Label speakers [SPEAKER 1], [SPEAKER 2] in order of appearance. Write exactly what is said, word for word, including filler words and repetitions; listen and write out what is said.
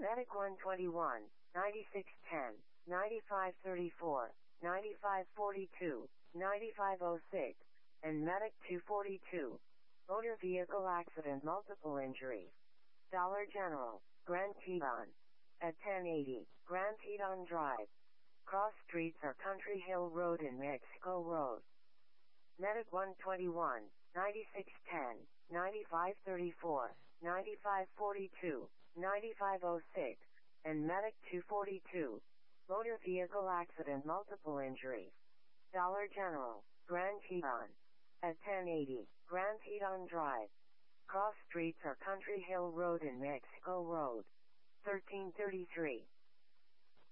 [SPEAKER 1] Medic one twenty-one, ninety-six ten, ninety-five thirty-four, ninety-five forty-two, ninety-five oh six, and Medic two forty-two. Motor vehicle accident, multiple injuries. Dollar General, Grand Teton. At ten eighty, Grand Teton Drive. Cross streets are Country Hill Road and Mexico Road. Medic one twenty-one, ninety-six ten, ninety-five thirty-four, ninety-five forty-two, ninety-five oh six, and Medic two forty-two. Motor vehicle accident, multiple injuries. Dollar General, Grand Teton. At ten eighty, Grand Teton Drive. Cross streets are Country Hill Road and Mexico Road. thirteen thirty-three,